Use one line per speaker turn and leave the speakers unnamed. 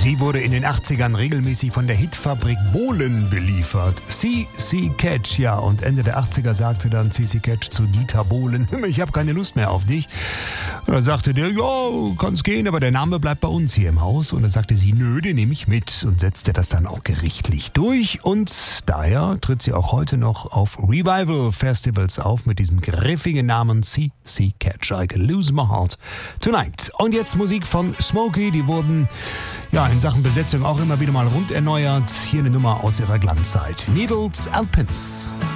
Sie wurde in den 80ern regelmäßig von der Hitfabrik Bohlen beliefert. CC Catch, ja, und Ende der 80er sagte dann CC Catch zu Dieter Bohlen, ich habe keine Lust mehr auf dich. Und dann sagte der, ja, kann's gehen, aber der Name bleibt bei uns hier im Haus. Und dann sagte sie, nö, den nehme ich mit und setzte das dann auch gerichtlich durch. Und daher tritt sie auch heute noch auf Revival-Festivals auf mit diesem griffigen Namen CC Catch. I can lose my heart tonight. Und jetzt Musik von Smokey, die wurden ja in Sachen Besetzung auch immer wieder mal rund erneuert. Hier eine Nummer aus ihrer Glanzzeit. Needles and Pins.